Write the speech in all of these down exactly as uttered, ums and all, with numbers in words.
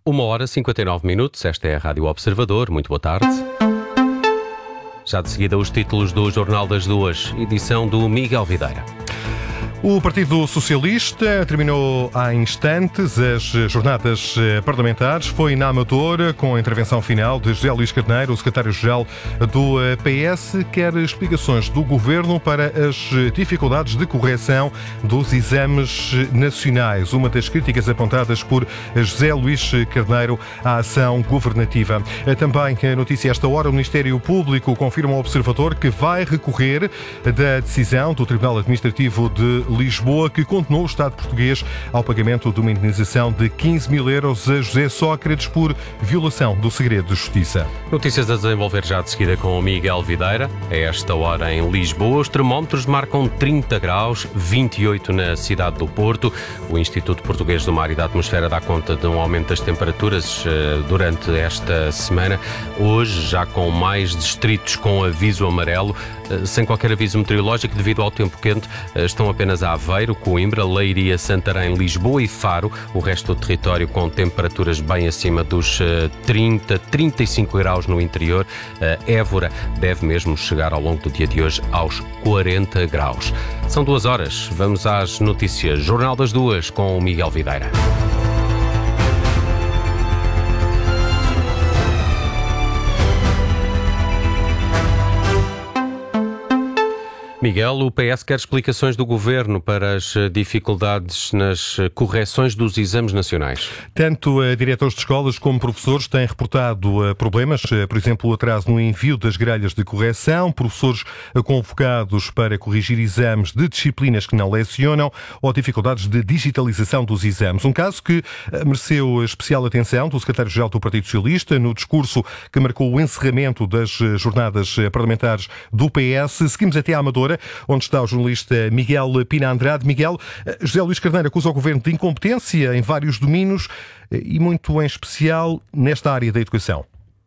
Uma hora e cinquenta e nove minutos, esta é a Rádio Observador, muito boa tarde. Já de seguida os títulos do Jornal das Duas, edição do Miguel Videira. O Partido Socialista terminou há instantes as jornadas parlamentares. Foi na Amadora, com a intervenção final de José Luís Carneiro, o secretário-geral do P S, quer explicações do Governo para as dificuldades de correção dos exames nacionais. Uma das críticas apontadas por José Luís Carneiro à ação governativa. Também a notícia esta hora, o Ministério Público confirma ao Observador que vai recorrer da decisão do Tribunal Administrativo de Lisboa, que condenou o Estado português ao pagamento de uma indenização de quinze mil euros a José Sócrates por violação do segredo de justiça. Notícias a desenvolver já de seguida com o Miguel Videira. A esta hora em Lisboa, os termómetros marcam trinta graus, vinte e oito na cidade do Porto. O Instituto Português do Mar e da Atmosfera dá conta de um aumento das temperaturas durante esta semana. Hoje, já com mais distritos com aviso amarelo, sem qualquer aviso meteorológico devido ao tempo quente, estão apenas Aveiro, Coimbra, Leiria, Santarém, Lisboa e Faro. O resto do território com temperaturas bem acima dos trinta, trinta e cinco graus no interior. Évora deve mesmo chegar ao longo do dia de hoje aos quarenta graus. São duas horas. Vamos às notícias. Jornal das Duas com o Miguel Videira. Miguel, o P S quer explicações do Governo para as dificuldades nas correções dos exames nacionais. Tanto diretores de escolas como professores têm reportado problemas, por exemplo, o atraso no envio das grelhas de correção, professores convocados para corrigir exames de disciplinas que não lecionam ou dificuldades de digitalização dos exames. Um caso que mereceu especial atenção do secretário-geral do Partido Socialista no discurso que marcou o encerramento das jornadas parlamentares do P S. Seguimos até à Amadora, onde está o jornalista Miguel Pina Andrade. Miguel, José Luís Carneiro acusa o Governo de incompetência em vários domínios e muito em especial nesta área da educação.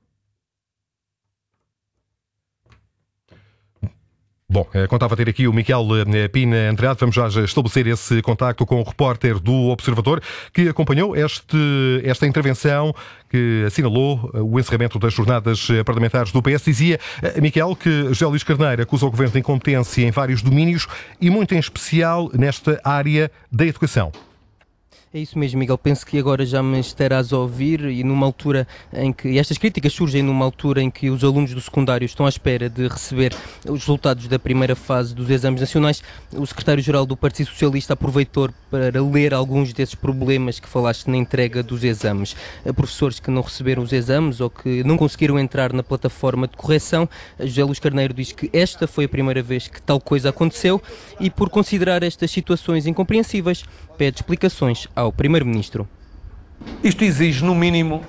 Bom, contava ter aqui o Miguel Pina Andrade. Vamos já estabelecer esse contacto com o repórter do Observador que acompanhou este, esta intervenção que assinalou o encerramento das jornadas parlamentares do P S. Dizia, Miguel, que José Luís Carneiro acusa o Governo de incompetência em vários domínios e muito em especial nesta área da educação. É isso mesmo, Miguel. Penso que agora já me estarás a ouvir e numa altura em que... E estas críticas surgem numa altura em que os alunos do secundário estão à espera de receber os resultados da primeira fase dos exames nacionais. O secretário-geral do Partido Socialista aproveitou para ler alguns desses problemas que falaste na entrega dos exames. Professores que não receberam os exames ou que não conseguiram entrar na plataforma de correção. José Luís Carneiro diz que esta foi a primeira vez que tal coisa aconteceu e, por considerar estas situações incompreensíveis, pede explicações ao Primeiro-Ministro. Isto exige, no mínimo,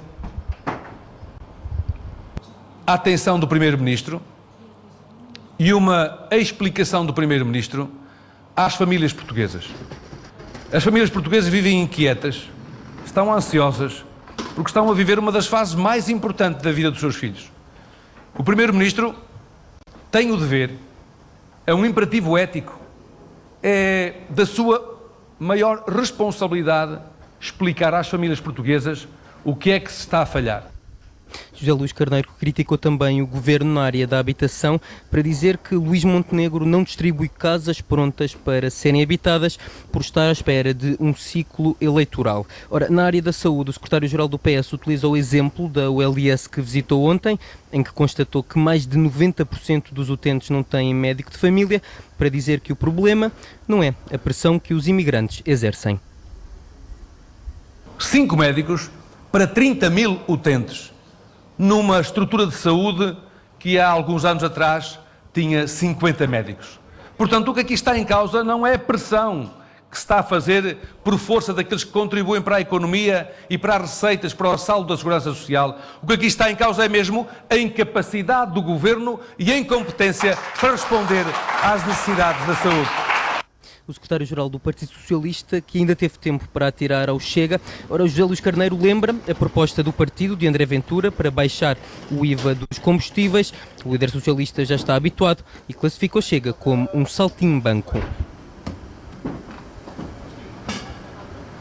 a atenção do Primeiro-Ministro e uma explicação do Primeiro-Ministro às famílias portuguesas. As famílias portuguesas vivem inquietas, estão ansiosas, porque estão a viver uma das fases mais importantes da vida dos seus filhos. O Primeiro-Ministro tem o dever, é um imperativo ético, é da sua maior responsabilidade explicar às famílias portuguesas o que é que se está a falhar. José Luís Carneiro criticou também o Governo na área da habitação para dizer que Luís Montenegro não distribui casas prontas para serem habitadas por estar à espera de um ciclo eleitoral. Ora, na área da saúde, o secretário-geral do P S utilizou o exemplo da U L S que visitou ontem, em que constatou que mais de noventa por cento dos utentes não têm médico de família, para dizer que o problema não é a pressão que os imigrantes exercem. Cinco médicos para trinta mil utentes, numa estrutura de saúde que há alguns anos atrás tinha cinquenta médicos. Portanto, o que aqui está em causa não é a pressão que se está a fazer por força daqueles que contribuem para a economia e para as receitas, para o saldo da Segurança Social. O que aqui está em causa é mesmo a incapacidade do Governo e a incompetência para responder às necessidades da saúde. O secretário-geral do Partido Socialista, que ainda teve tempo para atirar ao Chega. Ora, o José Luís Carneiro lembra a proposta do partido de André Ventura para baixar o I V A dos combustíveis. O líder socialista já está habituado e classifica o Chega como um saltimbanco.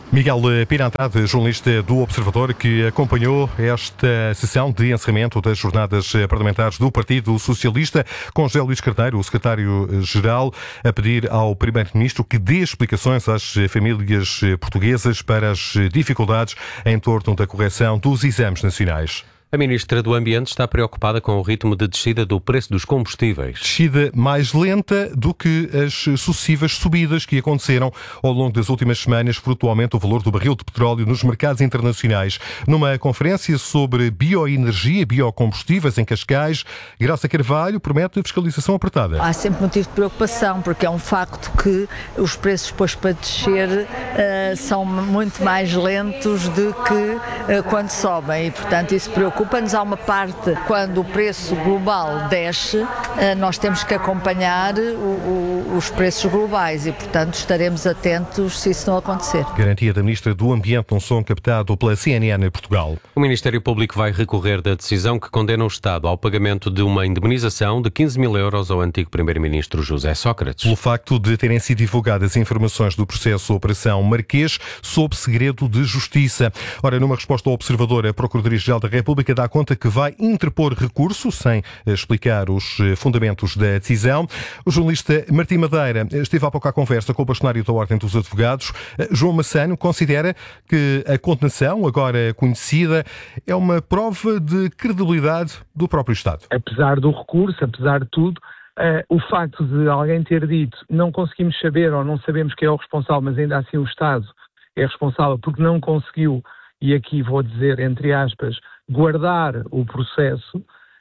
Miguel Pina Andrade, jornalista do Observador, que acompanhou esta sessão de encerramento das jornadas parlamentares do Partido Socialista, com José Luís Carneiro, o secretário-geral, a pedir ao primeiro-ministro que dê explicações às famílias portuguesas para as dificuldades em torno da correção dos exames nacionais. A Ministra do Ambiente está preocupada com o ritmo de descida do preço dos combustíveis. Descida mais lenta do que as sucessivas subidas que aconteceram ao longo das últimas semanas, fruto do aumento do valor do barril de petróleo nos mercados internacionais. Numa conferência sobre bioenergia e biocombustíveis em Cascais, Graça Carvalho promete fiscalização apertada. Há sempre motivo de preocupação, porque é um facto que os preços depois para descer uh, são muito mais lentos do que uh, quando sobem e, portanto, isso preocupa. Preocupa-nos. Há uma parte, quando o preço global desce, nós temos que acompanhar o, o, os preços globais e, portanto, estaremos atentos se isso não acontecer. Garantia da Ministra do Ambiente num som captado pela C N N em Portugal. O Ministério Público vai recorrer da decisão que condena o Estado ao pagamento de uma indemnização de quinze mil euros ao antigo Primeiro-Ministro José Sócrates. Pelo facto de terem sido divulgadas informações do processo Operação Marquês sob segredo de justiça. Ora, numa resposta ao Observador, a Procuradoria-Geral da República dá conta que vai interpor recurso, sem explicar os fundamentos da decisão. O jornalista Martim Madeira esteve há pouco à conversa com o bastonário da Ordem dos Advogados. João Massano considera que a condenação, agora conhecida, é uma prova de credibilidade do próprio Estado. Apesar do recurso, apesar de tudo, uh, o facto de alguém ter dito não conseguimos saber ou não sabemos quem é o responsável, mas ainda assim o Estado é responsável porque não conseguiu, e aqui vou dizer entre aspas, guardar o processo, uh,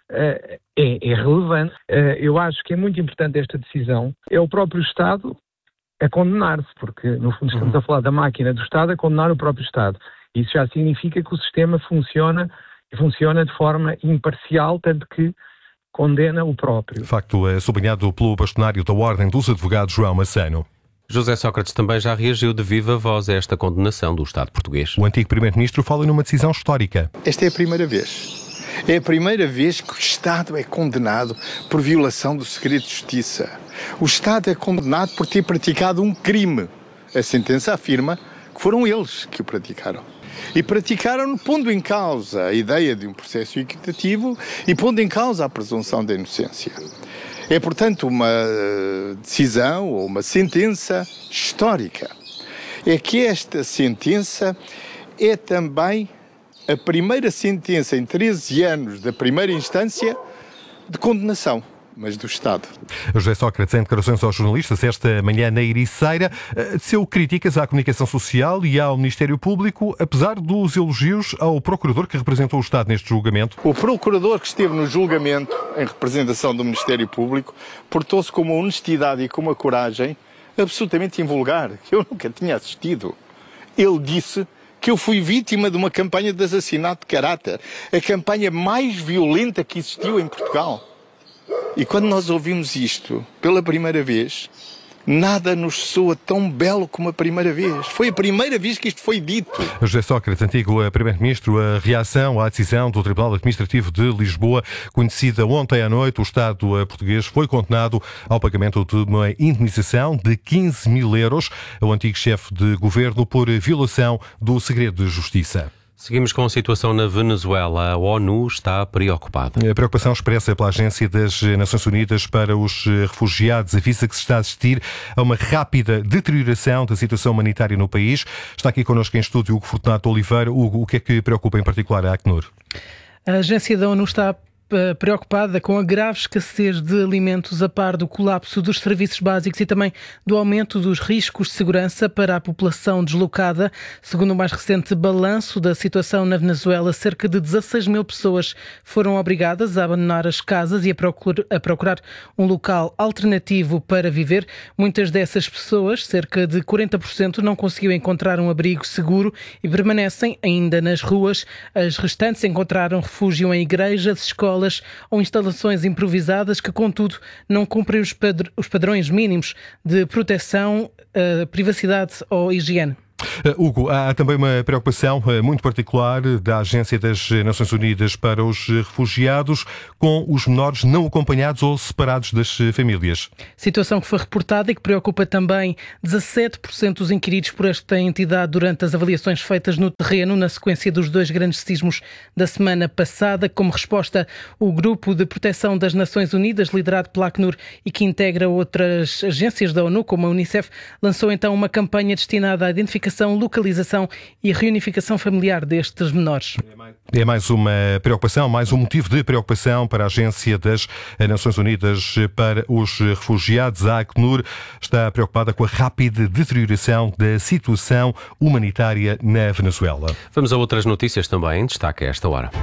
é, é relevante. Uh, eu acho que é muito importante esta decisão. É o próprio Estado a condenar-se, porque no fundo estamos a falar da máquina do Estado a condenar o próprio Estado. Isso já significa que o sistema funciona e funciona de forma imparcial, tanto que condena o próprio. De facto, é sublinhado pelo bastonário da Ordem dos Advogados, João Massano. José Sócrates também já reagiu de viva voz a esta condenação do Estado português. O antigo Primeiro-Ministro fala numa decisão histórica. Esta é a primeira vez. É a primeira vez que o Estado é condenado por violação do segredo de justiça. O Estado é condenado por ter praticado um crime. A sentença afirma que foram eles que o praticaram. E praticaram pondo em causa a ideia de um processo equitativo e pondo em causa a presunção da inocência. É, portanto, uma decisão ou uma sentença histórica. É que esta sentença é também a primeira sentença em treze anos da primeira instância de condenação, mas do Estado. José Sócrates, em declarações aos jornalistas esta manhã na Ericeira, teceu críticas à comunicação social e ao Ministério Público, apesar dos elogios ao procurador que representou o Estado neste julgamento. O procurador que esteve no julgamento, em representação do Ministério Público, portou-se com uma honestidade e com uma coragem absolutamente invulgar, que eu nunca tinha assistido. Ele disse que eu fui vítima de uma campanha de assassinato de caráter, a campanha mais violenta que existiu em Portugal. E quando nós ouvimos isto pela primeira vez, nada nos soa tão belo como a primeira vez. Foi a primeira vez que isto foi dito. José Sócrates, antigo Primeiro-Ministro, a reação à decisão do Tribunal Administrativo de Lisboa, conhecida ontem à noite, o Estado português foi condenado ao pagamento de uma indemnização de quinze mil euros ao antigo chefe de governo por violação do segredo de justiça. Seguimos com a situação na Venezuela. A ONU está preocupada. A preocupação expressa pela Agência das Nações Unidas para os Refugiados avisa que se está a assistir a uma rápida deterioração da situação humanitária no país. Está aqui connosco em estúdio Hugo Fortunato Oliveira. Hugo, o que é que preocupa em particular a Acnur? A agência da ONU está preocupada com a grave escassez de alimentos a par do colapso dos serviços básicos e também do aumento dos riscos de segurança para a população deslocada. Segundo o mais recente balanço da situação na Venezuela, cerca de dezasseis mil pessoas foram obrigadas a abandonar as casas e a procurar, a procurar um local alternativo para viver. Muitas dessas pessoas, cerca de quarenta por cento, não conseguiram encontrar um abrigo seguro e permanecem ainda nas ruas. As restantes encontraram refúgio em igrejas, escolas ou instalações improvisadas que, contudo, não cumprem os padrões mínimos de proteção, privacidade ou higiene. Hugo, há também uma preocupação muito particular da Agência das Nações Unidas para os Refugiados com os menores não acompanhados ou separados das famílias. Situação que foi reportada e que preocupa também dezassete por cento dos inquiridos por esta entidade durante as avaliações feitas no terreno na sequência dos dois grandes sismos da semana passada. Como resposta, o Grupo de Proteção das Nações Unidas, liderado pela Acnur e que integra outras agências da ONU, como a Unicef, lançou então uma campanha destinada à identificação, localização e reunificação familiar destes menores. É mais uma preocupação, mais um motivo de preocupação para a Agência das Nações Unidas para os Refugiados. A Acnur está preocupada com a rápida deterioração da situação humanitária na Venezuela. Vamos a outras notícias também em destaque a esta hora.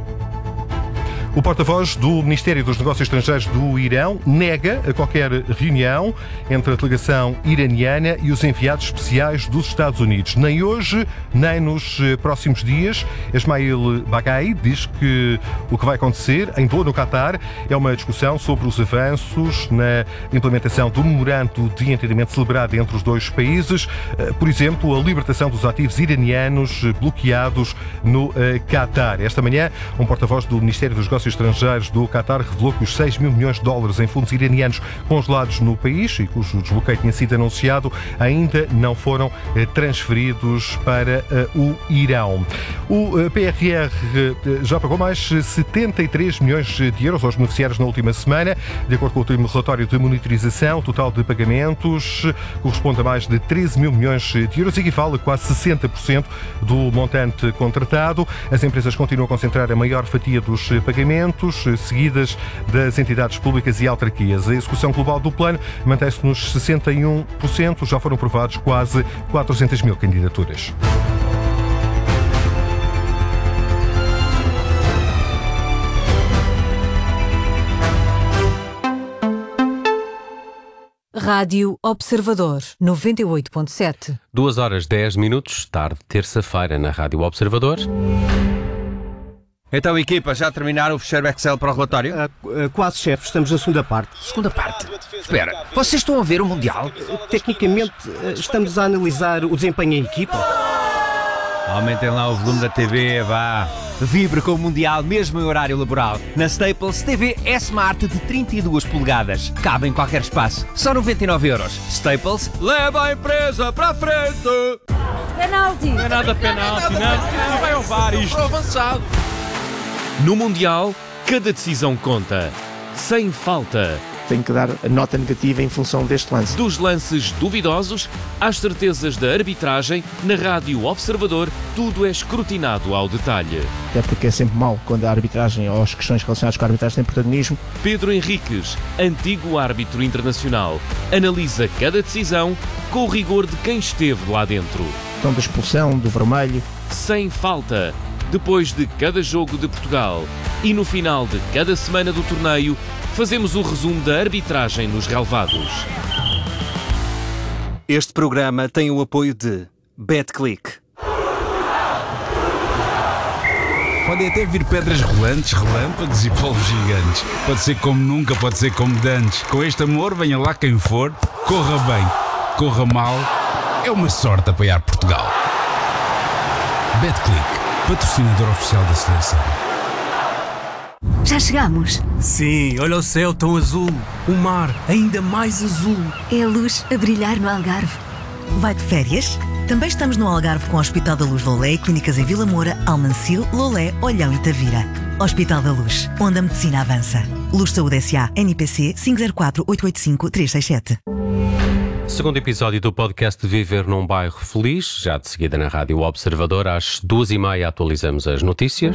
O porta-voz do Ministério dos Negócios Estrangeiros do Irão nega a qualquer reunião entre a delegação iraniana e os enviados especiais dos Estados Unidos. Nem hoje, nem nos próximos dias. Ismail Baghai diz que o que vai acontecer em Doha, no Qatar, é uma discussão sobre os avanços na implementação do memorando de entendimento celebrado entre os dois países. Por exemplo, a libertação dos ativos iranianos bloqueados no Qatar. Esta manhã, um porta-voz do Ministério dos Negócios Estrangeiros do Qatar revelou que os seis mil milhões de dólares em fundos iranianos congelados no país e cujo desbloqueio tinha sido anunciado ainda não foram transferidos para o Irão. O P R R já pagou mais setenta e três milhões de euros aos beneficiários na última semana. De acordo com o último relatório de monitorização, o total de pagamentos corresponde a mais de treze mil milhões de euros, equivale a quase sessenta por cento do montante contratado. As empresas continuam a concentrar a maior fatia dos pagamentos, seguidas das entidades públicas e autarquias. A execução global do plano mantém-se nos sessenta e um por cento, já foram aprovados quase quatrocentas mil candidaturas. Rádio Observador, noventa e oito ponto sete. Duas horas dez minutos, tarde, terça-feira, na Rádio Observador. Então, equipa, já terminaram o fecheiro Excel para o relatório? Uh, uh, quase, chefe. Estamos na segunda parte. Segunda parte? Espera, vocês estão a ver o Mundial? Uh, tecnicamente, uh, estamos a analisar o desempenho em equipa. Aumentem lá o volume da T V, vá. Vibre com o Mundial, mesmo em horário laboral. Na Staples, T V S-Smart de trinta e duas polegadas. Cabe em qualquer espaço. Só noventa e nove euros. Staples, leva a empresa para a frente! Penalti! Não é nada penalti, não. Não vai ao V A R isto. Avançado. No Mundial, cada decisão conta. Sem falta. Tenho que dar a nota negativa em função deste lance. Dos lances duvidosos às certezas da arbitragem, na Rádio Observador, tudo é escrutinado ao detalhe. Até porque é sempre mau quando a arbitragem ou as questões relacionadas com a arbitragem têm protagonismo. Pedro Henriques, antigo árbitro internacional, analisa cada decisão com o rigor de quem esteve lá dentro. Então, da expulsão, do vermelho. Sem falta. Depois de cada jogo de Portugal e no final de cada semana do torneio, fazemos o resumo da arbitragem nos relevados. Este programa tem o apoio de BetClick. Podem até vir pedras rolantes, relâmpagos e polvos gigantes. Pode ser como nunca, pode ser como dantes. Com este amor, venha lá quem for, corra bem, corra mal. É uma sorte apoiar Portugal. BetClick, patrocinador oficial da seleção. Já chegamos? Sim, olha o céu tão azul, o mar ainda mais azul. É a luz a brilhar no Algarve. Vai de férias? Também estamos no Algarve com o Hospital da Luz Lolé e clínicas em Vila Moura, Almancil, Lolé, Olhão e Tavira. Hospital da Luz, onde a medicina avança. Luz Saúde S A, N P C cinco zero quatro oito oito cinco três seis sete. Segundo episódio do podcast Viver num Bairro Feliz, já de seguida na Rádio Observador, às duas e meia atualizamos as notícias.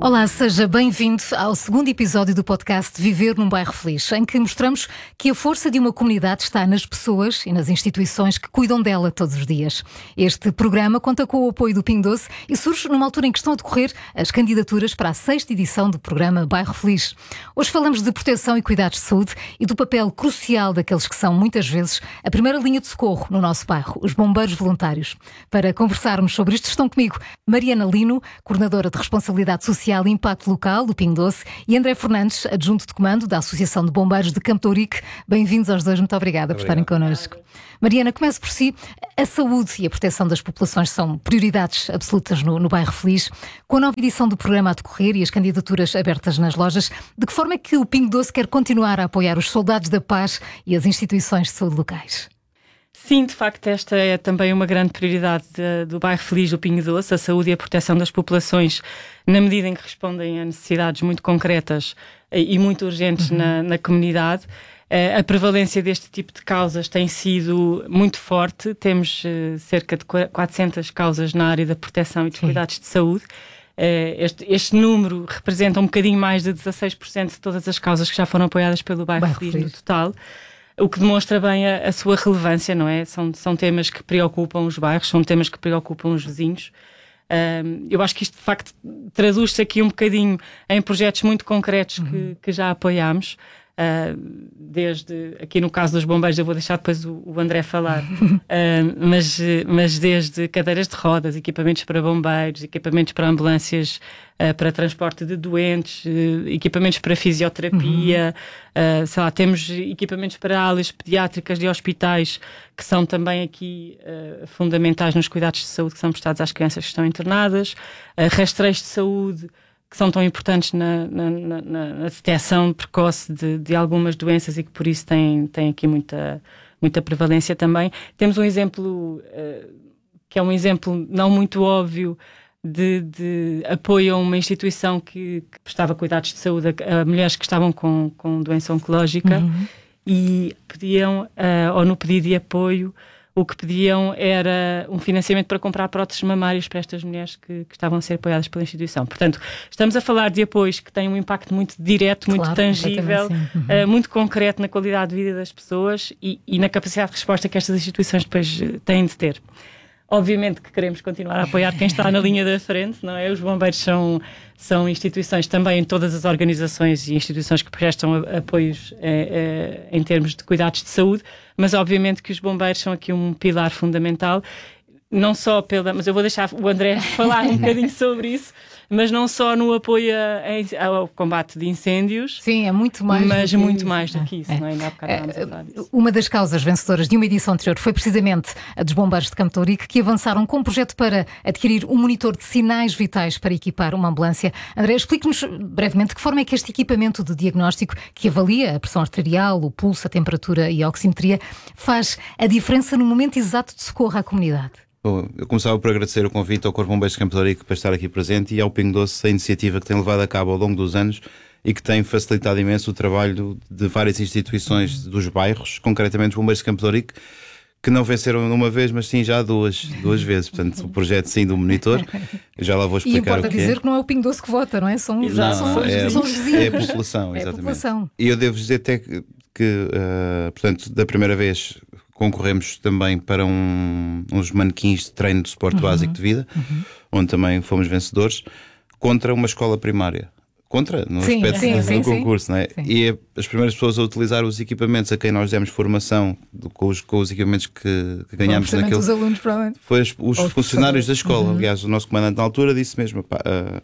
Olá, seja bem-vindo ao segundo episódio do podcast Viver num Bairro Feliz, em que mostramos que a força de uma comunidade está nas pessoas e nas instituições que cuidam dela todos os dias. Este programa conta com o apoio do Pingo Doce e surge numa altura em que estão a decorrer as candidaturas para a sexta edição do programa Bairro Feliz. Hoje falamos de proteção e cuidados de saúde e do papel crucial daqueles que são, muitas vezes, a primeira linha de socorro no nosso bairro, os bombeiros voluntários. Para conversarmos sobre isto estão comigo Mariana Lino, coordenadora de Responsabilidade Social e Impacto Local do Pingo Doce, e André Fernandes, adjunto de comando da Associação de Bombeiros de Campo de Ourique. Bem-vindos aos dois, muito obrigada por estarem connosco. Mariana, comece por si. A saúde e a proteção das populações são prioridades absolutas no, no Bairro Feliz. Com a nova edição do programa a decorrer e as candidaturas abertas nas lojas, de que forma é que o Pingo Doce quer continuar a apoiar os soldados da paz e as instituições de saúde locais? Sim, de facto, esta é também uma grande prioridade de, do Bairro Feliz do Pingo Doce, a saúde e a proteção das populações, na medida em que respondem a necessidades muito concretas e muito urgentes uhum. na, na comunidade. Uh, a prevalência deste tipo de causas tem sido muito forte. Temos uh, cerca de quatrocentas causas na área da proteção e dos Sim. cuidados de saúde. Uh, este, este número representa um bocadinho mais de dezasseis por cento de todas as causas que já foram apoiadas pelo Bairro, Bairro Feliz, Feliz no total. O que demonstra bem a, a sua relevância, não é? São, são temas que preocupam os bairros, são temas que preocupam os vizinhos. Um, eu acho que isto, de facto, traduz-se aqui um bocadinho em projetos muito concretos uhum. que, que já apoiámos. Uh, desde, aqui no caso dos bombeiros, eu vou deixar depois o, o André falar, uh, mas, mas desde cadeiras de rodas, equipamentos para bombeiros, equipamentos para ambulâncias, uh, para transporte de doentes, uh, equipamentos para fisioterapia, uhum. uh, sei lá, temos equipamentos para áreas pediátricas de hospitais que são também aqui uh, fundamentais nos cuidados de saúde que são prestados às crianças que estão internadas, uh, rastreios de saúde que são tão importantes na, na, na, na detecção precoce de, de algumas doenças e que por isso têm, têm aqui muita, muita prevalência também. Temos um exemplo, uh, que é um exemplo não muito óbvio, de, de apoio a uma instituição que, que prestava cuidados de saúde a, a mulheres que estavam com, com doença oncológica uhum. e pediam, uh, ou no pedido de apoio, o que pediam era um financiamento para comprar próteses mamárias para estas mulheres que, que estavam a ser apoiadas pela instituição. Portanto, estamos a falar de apoios que têm um impacto muito direto, claro, muito tangível, uhum. uh, muito concreto na qualidade de vida das pessoas e, e na capacidade de resposta que estas instituições depois têm de ter. Obviamente que queremos continuar a apoiar quem está na linha da frente, não é? Os bombeiros são, são instituições também em todas as organizações e instituições que prestam apoios eh, eh, em termos de cuidados de saúde, mas obviamente que os bombeiros são aqui um pilar fundamental, não só pela... Mas eu vou deixar o André falar um bocadinho sobre isso, mas não só no apoio a, ao combate de incêndios. Sim, é muito mais mas do que muito isso. mais do que isso, é. não é? Ainda há bocado estávamos a falar disso. Uma das causas vencedoras de uma edição anterior foi precisamente a dos bombeiros de Campo de Ourique, que avançaram com um projeto para adquirir um monitor de sinais vitais para equipar uma ambulância. André, explique-nos brevemente de que forma é que este equipamento de diagnóstico que avalia a pressão arterial, o pulso, a temperatura e a oximetria faz a diferença no momento exato de socorro à comunidade. Bom, eu começava por agradecer o convite ao Corpo de Bombeiros de Campo de Ourique para estar aqui presente e ao Pingo Doce a iniciativa que tem levado a cabo ao longo dos anos e que tem facilitado imenso o trabalho de várias instituições dos bairros, concretamente os Bombeiros de Campo de Ourique, que não venceram uma vez, mas sim já duas, duas vezes. Portanto, o projeto sim do monitor, eu já lá vou explicar o que é. E importa dizer que não é o Pingo Doce que vota, não é? São, não, são, é, são os vizinhos. É a população, é exatamente. A população. E eu devo dizer até que, que uh, portanto, da primeira vez concorremos também para um, uns manequins de treino de suporte uhum. básico de vida, uhum. onde também fomos vencedores, contra uma escola primária. Contra, no sim, aspecto sim, do sim, concurso, sim. Não é? Sim. E é as primeiras pessoas a utilizar os equipamentos a quem nós demos formação do, com, os, com os equipamentos que, que ganhámos naquele... Os alunos, provavelmente. Foi os, os funcionários da escola. Uhum. Aliás, o nosso comandante na altura disse mesmo, pá, uh,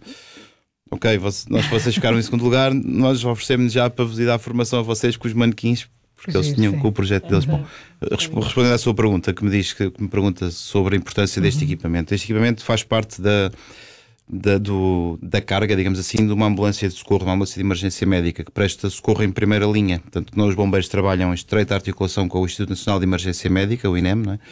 ok, você, nós, vocês ficaram em segundo lugar, nós oferecemos já para vos dar a formação a vocês com os manequins, porque eles tinham com o projeto deles. Bom, respondendo à sua pergunta, que me diz, que me pergunta sobre a importância deste uhum. equipamento. Este equipamento faz parte da, da, do, da carga, digamos assim, de uma ambulância de socorro, uma ambulância de emergência médica, que presta socorro em primeira linha. Portanto, nós, os bombeiros, trabalham em estreita articulação com o Instituto Nacional de Emergência Médica, o I N E M, não é?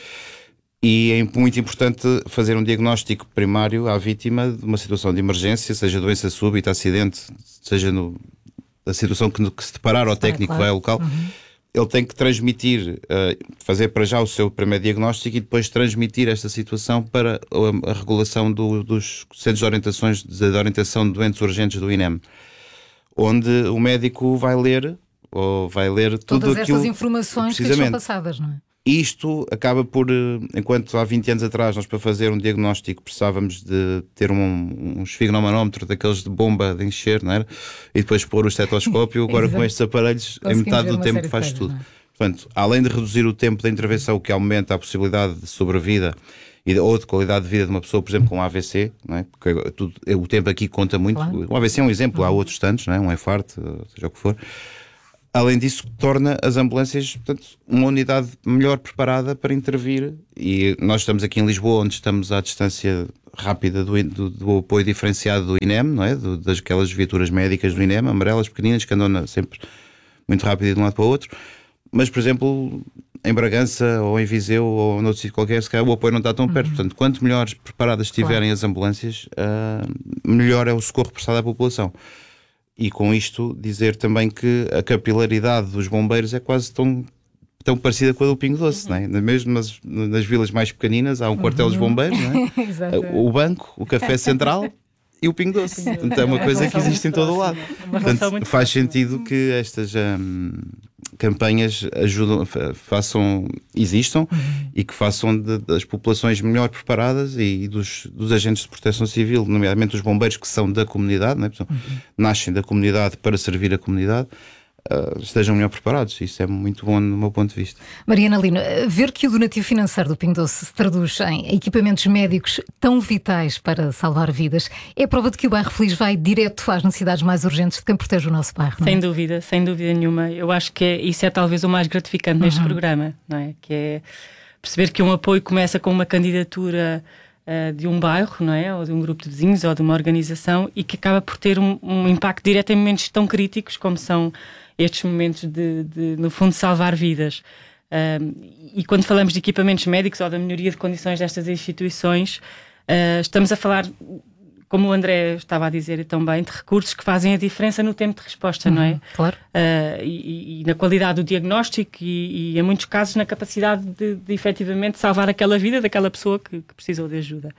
E é muito importante fazer um diagnóstico primário à vítima de uma situação de emergência, seja doença súbita, acidente, seja no, a situação que, que se deparar ao técnico que vai ao local. Uhum. ele tem que transmitir, uh, fazer para já o seu primeiro diagnóstico e depois transmitir esta situação para a, a regulação do, dos centros de orientações de, de orientação de doentes urgentes do I N E M, onde o médico vai ler ou vai ler tudo todas aquilo, estas informações que lhes são passadas, não é? Isto acaba por, enquanto há vinte anos atrás nós para fazer um diagnóstico precisávamos de ter um, um esfigmomanómetro daqueles de bomba de encher, não era? E depois pôr o estetoscópio, agora com estes aparelhos em metade do tempo faz tudo. É? Portanto, além de reduzir o tempo da intervenção, o que aumenta a possibilidade de sobrevida e de, ou de qualidade de vida de uma pessoa, por exemplo, com um A V C, não é? Porque tudo, o tempo aqui conta muito. Claro. O A V C é um exemplo, há outros tantos, não é? Um infarto, seja o que for. Além disso, torna as ambulâncias, portanto, uma unidade melhor preparada para intervir. E nós estamos aqui em Lisboa, onde estamos à distância rápida do, do, do apoio diferenciado do I N E M, não é? Do, das aquelas viaturas médicas do I N E M, amarelas, pequeninas, que andam na, sempre muito rápido de um lado para o outro. Mas, por exemplo, em Bragança, ou em Viseu, ou noutro sítio qualquer, se calhar o apoio não está tão uhum. perto. Portanto, quanto melhores preparadas estiverem claro. as ambulâncias, uh, melhor é o socorro prestado à população. E com isto dizer também que a capilaridade dos bombeiros é quase tão, tão parecida com a do Pingo Doce, uhum. não é? Mesmo nas, nas vilas mais pequeninas há um quartel uhum. dos bombeiros, não é? o banco, o café central e o Pingo Doce. Portanto, é uma coisa que existe em todo o lado. Portanto, faz sentido que estas hum, campanhas ajudam, façam, existam uhum. e que façam de, das populações melhor preparadas e, e dos, dos agentes de proteção civil, nomeadamente os bombeiros que são da comunidade, não é? Uhum. nascem da comunidade para servir a comunidade, uh, estejam melhor preparados. Isso é muito bom do meu ponto de vista. Mariana Lino, ver que o donativo financeiro do Pingo Doce se traduz em equipamentos médicos tão vitais para salvar vidas é prova de que o Bairro Feliz vai direto às necessidades mais urgentes de quem protege o nosso bairro, não é? Sem dúvida, sem dúvida nenhuma. Eu acho que é, isso é talvez o mais gratificante neste uhum. programa, não é? Que é perceber que um apoio começa com uma candidatura uh, de um bairro, não é? Ou de um grupo de vizinhos ou de uma organização e que acaba por ter um, um impacto direto em momentos tão críticos como são estes momentos de, de no fundo, salvar vidas. Um, e quando falamos de equipamentos médicos ou da melhoria de condições destas instituições, uh, estamos a falar, como o André estava a dizer também, de recursos que fazem a diferença no tempo de resposta, uhum, não é? Claro. Uh, e, e na qualidade do diagnóstico e, e, em muitos casos, na capacidade de, de efetivamente salvar aquela vida daquela pessoa que, que precisou de ajuda.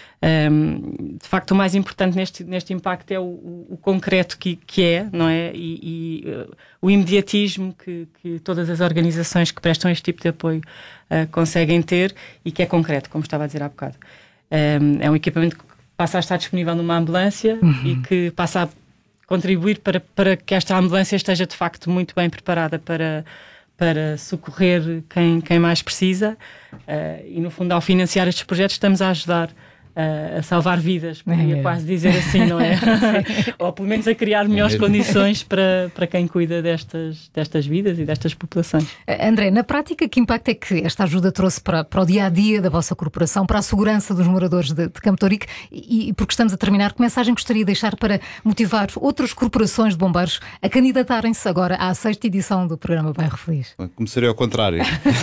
Um, de facto, o mais importante neste, neste impacto é o, o, o concreto que, que é, não é? E, e uh, o imediatismo que, que todas as organizações que prestam este tipo de apoio uh, conseguem ter e que é concreto, como estava a dizer há bocado. Um, é um equipamento que passa a estar disponível numa ambulância uhum. e que passa a contribuir para, para que esta ambulância esteja de facto muito bem preparada para, para socorrer quem, quem mais precisa uh, e no fundo ao financiar estes projetos estamos a ajudar Uh, a salvar vidas, podia é quase dizer assim, não é? Ou pelo menos a criar melhores é condições para, para quem cuida destas, destas vidas e destas populações. André, na prática, que impacto é que esta ajuda trouxe para, para o dia-a-dia da vossa corporação, para a segurança dos moradores de, de Campo de Ourique? E, e porque estamos a terminar, que mensagem gostaria de deixar para motivar outras corporações de bombeiros a candidatarem-se agora à sexta edição do programa Bairro Feliz? Começarei ao contrário.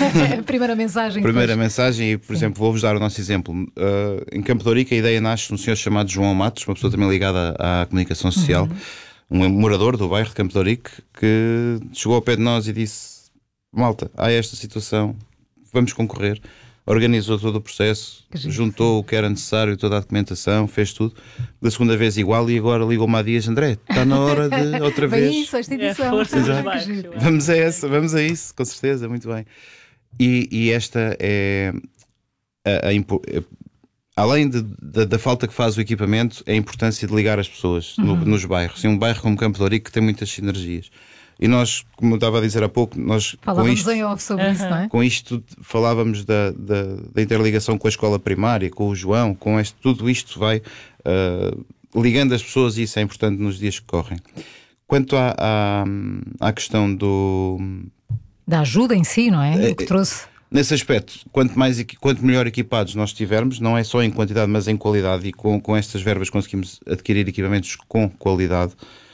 A primeira mensagem. Primeira depois. mensagem, e por Sim. exemplo, vou-vos dar o nosso exemplo. Uh, em Campo de Ourique, a ideia nasce de um senhor chamado João Matos, uma pessoa também ligada à comunicação social, uhum. um morador do bairro de Campo de Ourique, que chegou ao pé de nós e disse: malta, há esta situação, vamos concorrer. Organizou todo o processo, juntou o que era necessário, toda a documentação, fez tudo. Da segunda vez igual, e agora ligou-me há dias: André, está na hora de outra vez. Bem isso, esta edição. É vamos a essa, vamos a isso, com certeza, muito bem. E, e esta é a, a, a além de, de, da falta que faz o equipamento, é a importância de ligar as pessoas no, uhum. nos bairros. E um bairro como Campo de Ourique tem muitas sinergias. E nós, como eu estava a dizer há pouco, nós falávamos com isto, em off sobre uhum. isso, não é? Com isto falávamos da, da, da interligação com a escola primária, com o João, com este, tudo isto vai uh, ligando as pessoas, e isso é importante nos dias que correm. Quanto à, à, à questão do... da ajuda em si, não é? é o que trouxe... Nesse aspecto, quanto, mais, quanto melhor equipados nós estivermos, não é só em quantidade, mas em qualidade, e com, com estas verbas conseguimos adquirir equipamentos com qualidade,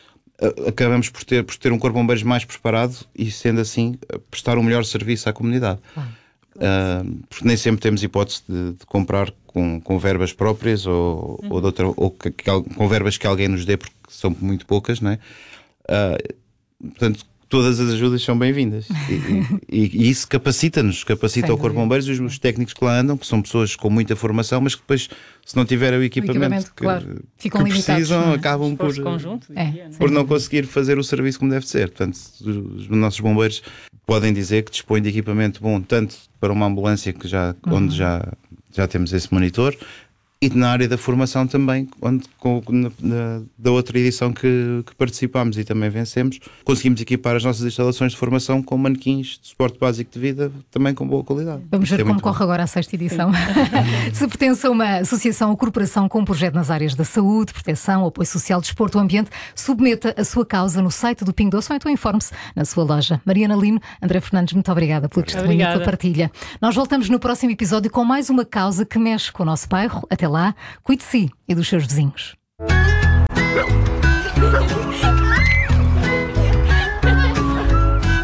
acabamos por ter, por ter um corpo de bombeiros mais preparado e, sendo assim, prestar um melhor serviço à comunidade. Ah, claro. uh, porque nem sempre temos hipótese de, de comprar com, com verbas próprias ou, uhum. ou, de outra, ou que, que, com verbas que alguém nos dê, porque são muito poucas, não é? Uh, portanto, todas as ajudas são bem-vindas. E, e, e isso capacita-nos, capacita o Corpo de Bombeiros e os técnicos que lá andam, que são pessoas com muita formação, mas que depois, se não tiverem o equipamento, o equipamento que, claro, que precisam, não é? acabam por, conjunto, é, por não conseguir fazer o serviço como deve ser. Portanto, os nossos bombeiros podem dizer que dispõem de equipamento bom, tanto para uma ambulância que já, uhum. onde já, já temos esse monitor, e na área da formação também, onde, com, na, na, da outra edição que, que participámos e também vencemos, conseguimos equipar as nossas instalações de formação com manequins de suporte básico de vida, também com boa qualidade. Vamos ver é como corre bom. agora a sexta edição. Se pertence a uma associação ou corporação com um projeto nas áreas da saúde, proteção, apoio social, desporto ou ambiente, submeta a sua causa no site do Pingo Doce ou então informe-se na sua loja. Mariana Lino, André Fernandes, muito obrigada pelo testemunho e pela partilha. Nós voltamos no próximo episódio com mais uma causa que mexe com o nosso bairro. Até lá, cuide de si e dos seus vizinhos.